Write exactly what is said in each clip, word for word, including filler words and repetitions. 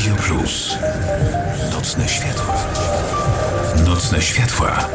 Radio Plus. Nocne światła. Nocne światła.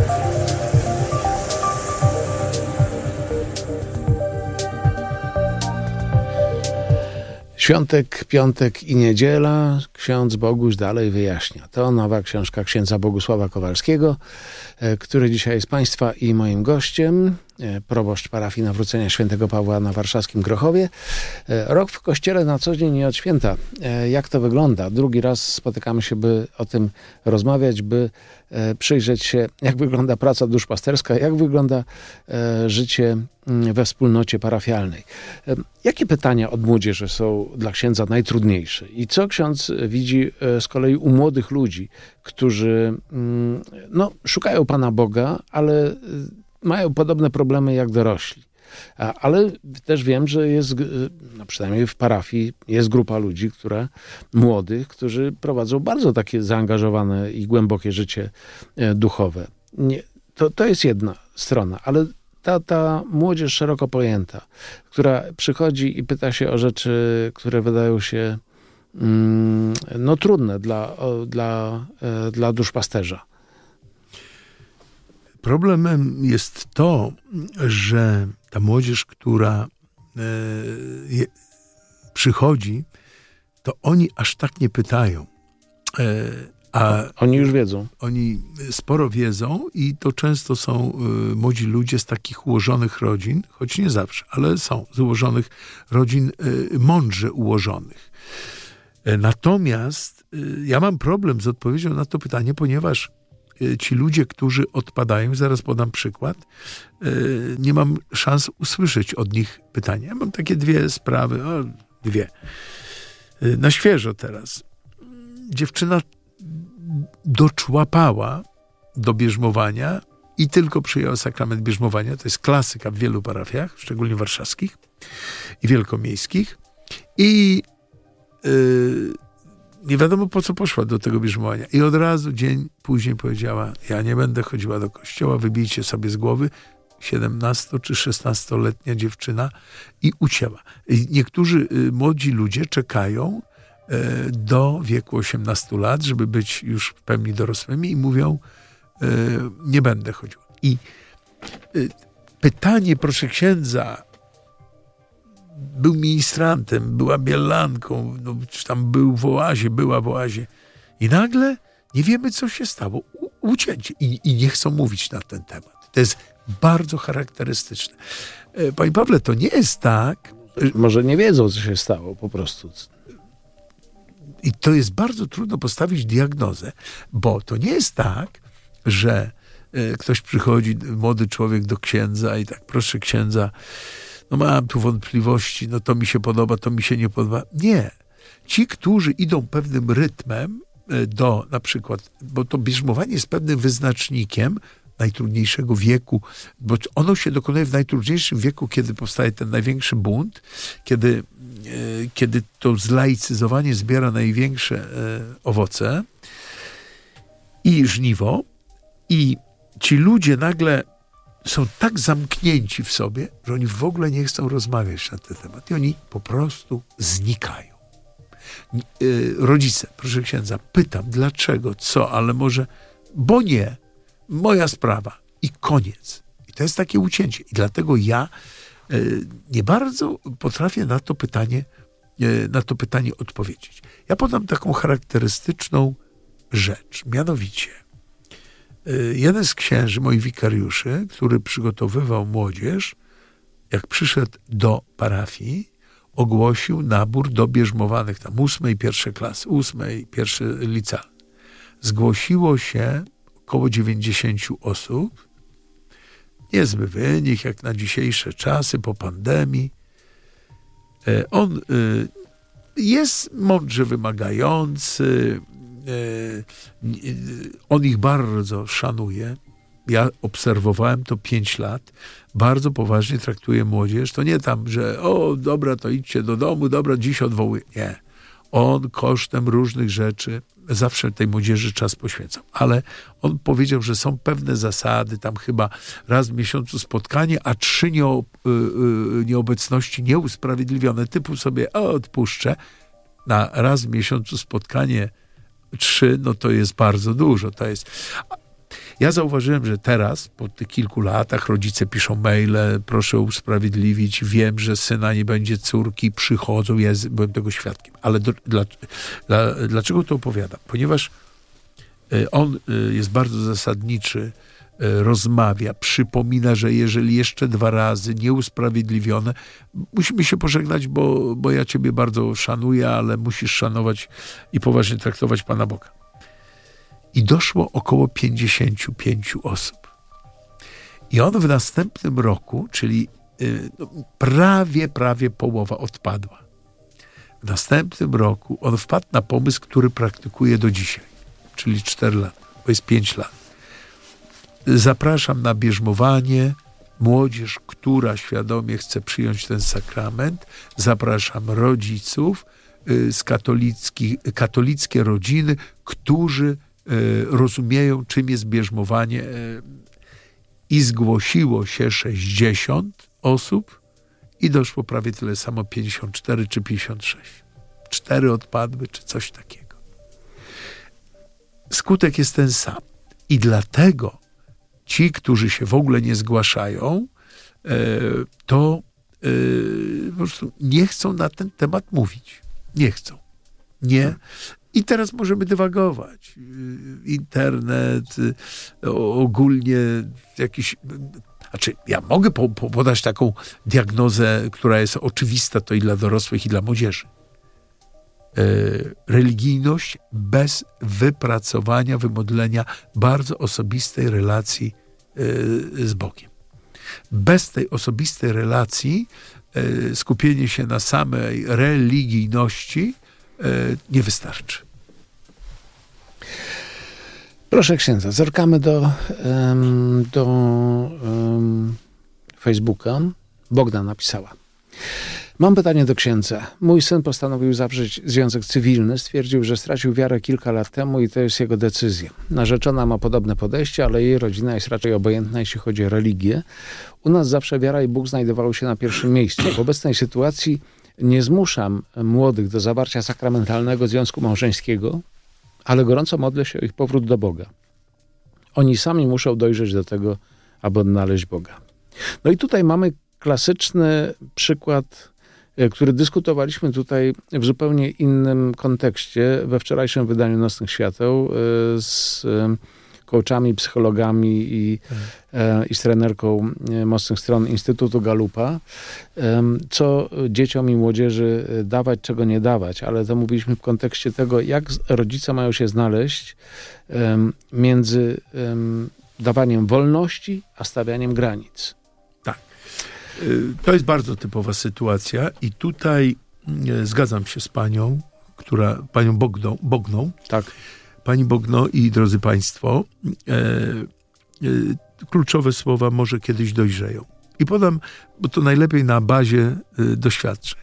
Świątek, piątek i niedziela. Ksiądz Boguś dalej wyjaśnia. To nowa książka księdza Bogusława Kowalskiego, który dzisiaj jest Państwa i moim gościem. Proboszcz parafii Nawrócenia Świętego Pawła na warszawskim Grochowie. Rok w kościele na co dzień nie od święta. Jak to wygląda? Drugi raz spotykamy się, by o tym rozmawiać, by przyjrzeć się, jak wygląda praca duszpasterska, jak wygląda życie we wspólnocie parafialnej. Jakie pytania od młodzieży są dla księdza najtrudniejsze? I co ksiądz widzi z kolei u młodych ludzi, którzy no, szukają Pana Boga, ale mają podobne problemy jak dorośli. Ale też wiem, że jest, no przynajmniej w parafii, jest grupa ludzi, która, młodych, którzy prowadzą bardzo takie zaangażowane i głębokie życie duchowe. Nie, to, to jest jedna strona, ale ta, ta młodzież szeroko pojęta, która przychodzi i pyta się o rzeczy, które wydają się mm, no, trudne dla, dla, dla duszpasterza. Problemem jest to, że ta młodzież, która e, je, przychodzi, to oni aż tak nie pytają. E, a oni już wiedzą. Oni sporo wiedzą i to często są e, młodzi ludzie z takich ułożonych rodzin, choć nie zawsze, ale są z ułożonych rodzin, e, mądrze ułożonych. E, natomiast e, ja mam problem z odpowiedzią na to pytanie, ponieważ ci ludzie, którzy odpadają, zaraz podam przykład, nie mam szans usłyszeć od nich pytania. Ja mam takie dwie sprawy, o, dwie. Na świeżo teraz. Dziewczyna doczłapała do bierzmowania i tylko przyjęła sakrament bierzmowania. To jest klasyka w wielu parafiach, szczególnie warszawskich i wielkomiejskich. I yy, nie wiadomo po co poszła do tego bierzmowania. I od razu dzień później powiedziała, ja nie będę chodziła do kościoła, wybijcie sobie z głowy. siedemnasto czy szesnastoletnia dziewczyna i ucięła. I niektórzy y, młodzi ludzie czekają y, do wieku osiemnastu lat, żeby być już w pełni dorosłymi i mówią, y, nie będę chodziła. I y, pytanie, proszę księdza, był ministrantem, była bielanką, no, czy tam był w oazie, była w oazie. I nagle nie wiemy, co się stało. U, ucięcie. I, I nie chcą mówić na ten temat. To jest bardzo charakterystyczne. Panie Pawle, to nie jest tak... Może nie wiedzą, co się stało po prostu. I to jest bardzo trudno postawić diagnozę, bo to nie jest tak, że ktoś przychodzi, młody człowiek do księdza i tak, proszę księdza, no mam tu wątpliwości, no to mi się podoba, to mi się nie podoba. Nie. Ci, którzy idą pewnym rytmem do, na przykład, bo to bierzmowanie jest pewnym wyznacznikiem najtrudniejszego wieku, bo ono się dokonuje w najtrudniejszym wieku, kiedy powstaje ten największy bunt, kiedy, kiedy to zlaicyzowanie zbiera największe owoce i żniwo, i ci ludzie nagle są tak zamknięci w sobie, że oni w ogóle nie chcą rozmawiać na ten temat. I oni po prostu znikają. Rodzice, proszę księdza, pytam, dlaczego, co, ale może, bo nie, moja sprawa. I koniec. I to jest takie ucięcie. I dlatego ja nie bardzo potrafię na to pytanie, na to pytanie odpowiedzieć. Ja podam taką charakterystyczną rzecz, mianowicie jeden z księży, moich wikariuszy, który przygotowywał młodzież, jak przyszedł do parafii, ogłosił nabór do bierzmowanych, tam ósmej, pierwszej klasy, ósmej, pierwszy licealny. Zgłosiło się około dziewięćdziesięciu osób. Niezły wynik, jak na dzisiejsze czasy, po pandemii. On jest mądrze wymagający, on ich bardzo szanuje. Ja obserwowałem to pięć lat. Bardzo poważnie traktuje młodzież. To nie tam, że o, dobra, to idźcie do domu, dobra, dziś odwołuję. Nie. On kosztem różnych rzeczy zawsze tej młodzieży czas poświęcał. Ale on powiedział, że są pewne zasady, tam chyba raz w miesiącu spotkanie, a trzy nieo, yy, nieobecności nieusprawiedliwione, typu sobie o, odpuszczę. na raz w miesiącu spotkanie trzy, no to jest bardzo dużo. To jest... Ja zauważyłem, że teraz, po tych kilku latach, rodzice piszą maile, proszę usprawiedliwić, wiem, że syna nie będzie, córki przychodzą, ja byłem tego świadkiem. Ale do, dla, dla, dlaczego to opowiadam? Ponieważ on jest bardzo zasadniczy, rozmawia, przypomina, że jeżeli jeszcze dwa razy nieusprawiedliwione, musimy się pożegnać, bo, bo ja ciebie bardzo szanuję, ale musisz szanować i poważnie traktować Pana Boga. I doszło około pięćdziesięciu pięciu osób. I on w następnym roku, czyli yy, no, prawie, prawie połowa odpadła. W następnym roku on wpadł na pomysł, który praktykuje do dzisiaj, czyli cztery lata, bo jest pięć lat. Zapraszam na bierzmowanie młodzież, która świadomie chce przyjąć ten sakrament. Zapraszam rodziców yy, z katolickich, katolickie rodziny, którzy rozumieją, czym jest bierzmowanie, i zgłosiło się sześćdziesiąt osób i doszło prawie tyle samo, pięćdziesiąt cztery czy pięćdziesiąt sześć. Cztery odpadły, czy coś takiego. Skutek jest ten sam. I dlatego ci, którzy się w ogóle nie zgłaszają, to po prostu nie chcą na ten temat mówić. Nie chcą. Nie. I teraz możemy dywagować. Internet, ogólnie jakiś... Znaczy, ja mogę po, po, podać taką diagnozę, która jest oczywista, to i dla dorosłych, i dla młodzieży. E, religijność bez wypracowania, wymodlenia bardzo osobistej relacji e, z Bogiem. Bez tej osobistej relacji e, skupienie się na samej religijności nie wystarczy. Proszę księdza, zerkamy do, um, do um, Facebooka. Bogdan napisała. Mam pytanie do księdza. Mój syn postanowił zawrzeć związek cywilny. Stwierdził, że stracił wiarę kilka lat temu i to jest jego decyzja. Narzeczona ma podobne podejście, ale jej rodzina jest raczej obojętna, jeśli chodzi o religię. U nas zawsze wiara i Bóg znajdowały się na pierwszym miejscu. W obecnej sytuacji nie zmuszam młodych do zawarcia sakramentalnego związku małżeńskiego, ale gorąco modlę się o ich powrót do Boga. Oni sami muszą dojrzeć do tego, aby odnaleźć Boga. No i tutaj mamy klasyczny przykład, który dyskutowaliśmy tutaj w zupełnie innym kontekście we wczorajszym wydaniu Nocnych Świateł z coachami, psychologami i, e, i z trenerką Mocnych Stron Instytutu Galupa, e, co dzieciom i młodzieży dawać, czego nie dawać, ale to mówiliśmy w kontekście tego, jak rodzice mają się znaleźć e, między e, dawaniem wolności, a stawianiem granic. Tak. To jest bardzo typowa sytuacja i tutaj e, zgadzam się z panią, która, panią Bogną, Bogną. Tak. Pani Bogno i drodzy państwo, e, e, kluczowe słowa może kiedyś dojrzeją. I podam, bo to najlepiej na bazie e, doświadczeń.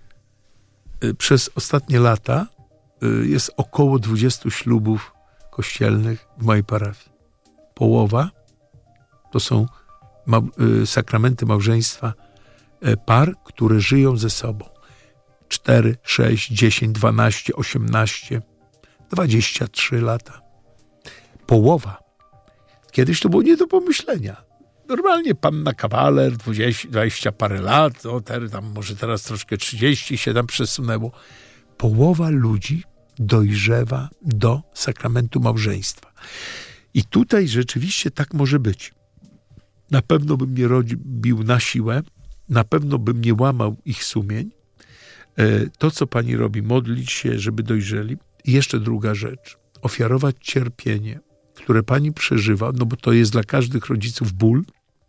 E, przez ostatnie lata e, jest około dwudziestu ślubów kościelnych w mojej parafii. Połowa to są ma, e, sakramenty małżeństwa e, par, które żyją ze sobą. cztery, sześć, dziesięć, dwanaście, osiemnaście, dwadzieścia trzy lata. Połowa. Kiedyś to było nie do pomyślenia. Normalnie panna kawaler, dwadzieścia, dwadzieścia parę lat, o, tam może teraz troszkę trzydzieści się tam przesunęło. Połowa ludzi dojrzewa do sakramentu małżeństwa. I tutaj rzeczywiście tak może być. Na pewno bym nie robił na siłę, na pewno bym nie łamał ich sumień. To, co pani robi, modlić się, żeby dojrzeli. I jeszcze druga rzecz. Ofiarować cierpienie, które pani przeżywa, no bo to jest dla każdych rodziców ból.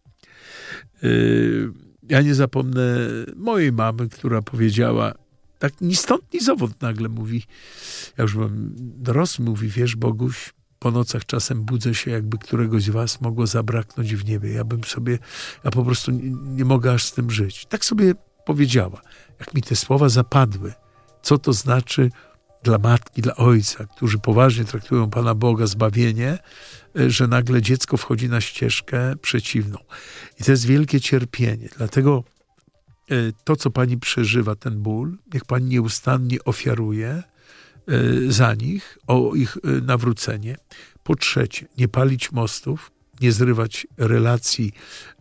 Ja nie zapomnę mojej mamy, która powiedziała, tak ni stąd, ni zowąd nagle mówi, ja już byłem dorosły, mówi, wiesz, Boguś, po nocach czasem budzę się, jakby któregoś z was mogło zabraknąć w niebie. Ja bym sobie, ja po prostu nie, nie mogę aż z tym żyć. Tak sobie powiedziała. Jak mi te słowa zapadły, co to znaczy dla matki, dla ojca, którzy poważnie traktują Pana Boga, zbawienie, że nagle dziecko wchodzi na ścieżkę przeciwną. I to jest wielkie cierpienie. Dlatego to, co pani przeżywa, ten ból, niech pani nieustannie ofiaruje za nich, o ich nawrócenie. Po trzecie, nie palić mostów, nie zrywać relacji.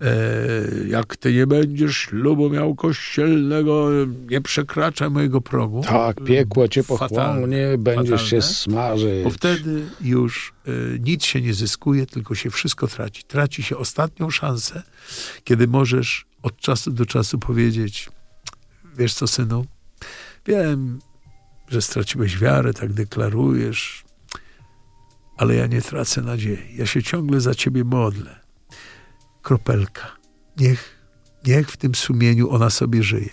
Jak ty nie będziesz ślubu miał kościelnego, nie przekraczaj mojego progu. Tak, piekło cię pochłonie, będziesz fatalne. Się smażyć. Bo wtedy już nic się nie zyskuje, tylko się wszystko traci. Traci się ostatnią szansę, kiedy możesz od czasu do czasu powiedzieć: wiesz co, synu, wiem, że straciłeś wiarę, tak deklarujesz, ale ja nie tracę nadziei. Ja się ciągle za ciebie modlę. Kropelka. Niech, niech w tym sumieniu ona sobie żyje.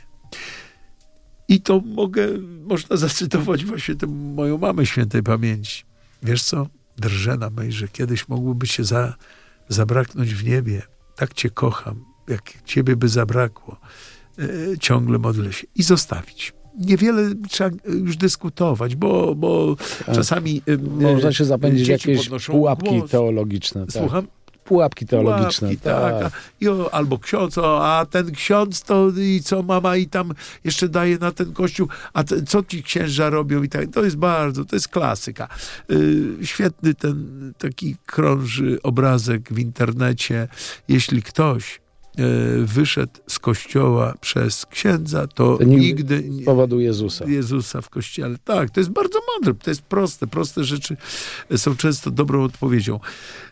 I to mogę, można zacytować właśnie tę moją mamę świętej pamięci. Wiesz co? Drżę na mej, że kiedyś mogłoby się za, zabraknąć w niebie. Tak cię kocham. Jak ciebie by zabrakło. E, ciągle modlę się. I zostawić. Niewiele trzeba już dyskutować, bo, bo czasami... Można się zapędzić jakieś pułapki głos. teologiczne. Tak. Słucham? Pułapki teologiczne. Pułapki, tak. tak. I o, albo ksiądz, o, a ten ksiądz to i co mama i tam jeszcze daje na ten kościół, a te, co ci księża robią i tak. To jest bardzo, to jest klasyka. Yy, świetny ten taki krąży obrazek w internecie. Jeśli ktoś wyszedł z kościoła przez księdza, to, to nigdy z powodu Jezusa. Jezusa w kościele. Tak, to jest bardzo mądre, to jest proste. Proste rzeczy są często dobrą odpowiedzią.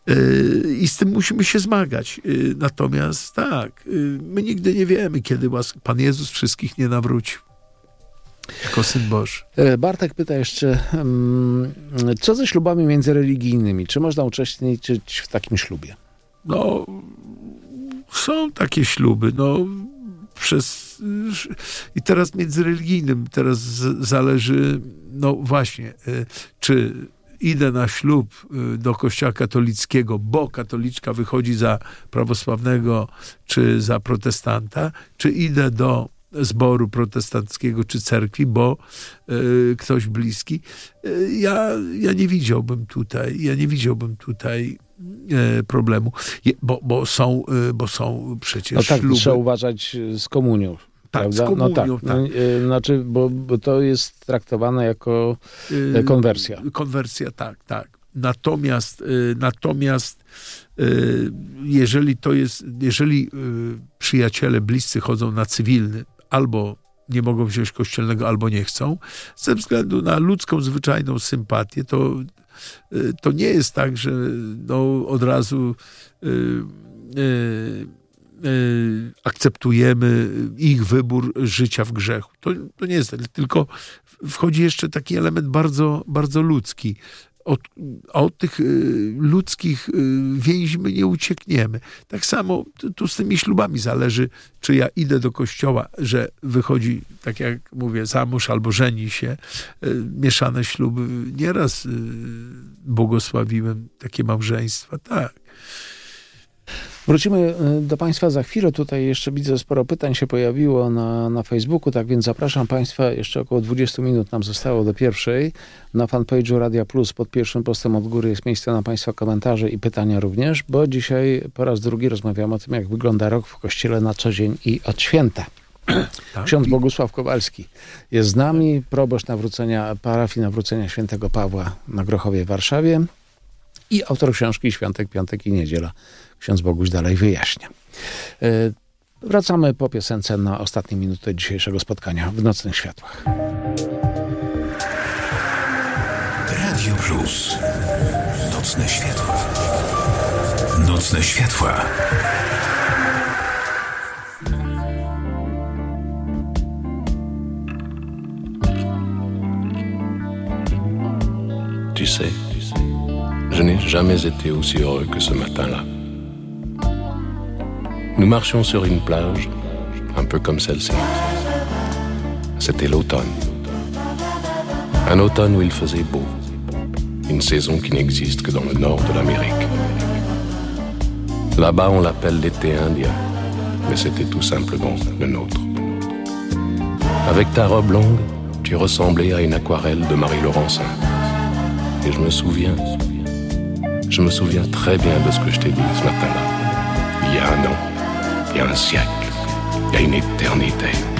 I z tym musimy się zmagać. Natomiast tak, my nigdy nie wiemy, kiedy Pan Jezus wszystkich nie nawrócił. Jako Syn Boży. Bartek pyta jeszcze, co ze ślubami międzyreligijnymi? Czy można uczestniczyć w takim ślubie? No... Są takie śluby, no przez i teraz międzyreligijnym teraz zależy, no właśnie, czy idę na ślub do kościoła katolickiego, bo katoliczka wychodzi za prawosławnego czy za protestanta, czy idę do zboru protestanckiego czy cerkwi, bo y, ktoś bliski. Y, ja, ja nie widziałbym tutaj, ja nie widziałbym tutaj y, problemu, Je, bo, bo, są, y, bo są przecież no tak, śluby. Trzeba uważać z komunią. Tak, prawda? z komunią, no tak. tak. No, y, znaczy, bo, bo to jest traktowane jako y, konwersja. Konwersja, tak, tak. Natomiast, y, natomiast y, jeżeli to jest, jeżeli y, przyjaciele bliscy chodzą na cywilny, albo nie mogą wziąć kościelnego, albo nie chcą, ze względu na ludzką, zwyczajną sympatię, to, to nie jest tak, że no, od razu y, y, y, akceptujemy ich wybór życia w grzechu. To, to nie jest, tylko wchodzi jeszcze taki element bardzo, bardzo ludzki. Od, a od tych y, ludzkich y, więzi my nie uciekniemy. Tak samo tu, tu z tymi ślubami zależy, czy ja idę do kościoła, że wychodzi, tak jak mówię, za mąż albo żeni się. Y, mieszane śluby. Nieraz y, błogosławiłem takie małżeństwa. Tak. Wrócimy do Państwa za chwilę. Tutaj jeszcze widzę, sporo pytań się pojawiło na, na Facebooku, tak więc zapraszam Państwa. Jeszcze około dwadzieścia minut nam zostało do pierwszej. Na fanpage'u Radia Plus pod pierwszym postem od góry jest miejsce na Państwa komentarze i pytania również, bo dzisiaj po raz drugi rozmawiamy o tym, jak wygląda rok w Kościele na co dzień i od święta. Tak. Ksiądz Bogusław Kowalski jest z nami, proboszcz nawrócenia, parafii Nawrócenia Świętego Pawła na Grochowie w Warszawie i autor książki Świątek, Piątek i Niedziela. Ksiądz Boguś dalej wyjaśnia. Wracamy po piosence na ostatnie minuty dzisiejszego spotkania w Nocnych Światłach. Radio Plus. Nocne Światła. Nocne Światła. Tu sais, je n'ai jamais été aussi heureux que ce matin-là. Nous marchions sur une plage, un peu comme celle-ci. C'était l'automne. Un automne où il faisait beau. Une saison qui n'existe que dans le nord de l'Amérique. Là-bas, on l'appelle l'été indien, mais c'était tout simplement le nôtre. Avec ta robe longue, tu ressemblais à une aquarelle de Marie Laurencin. Et je me souviens, je me souviens très bien de ce que je t'ai dit ce matin-là. Il y a un an, il y a un siècle, il jusqu'à une éternité.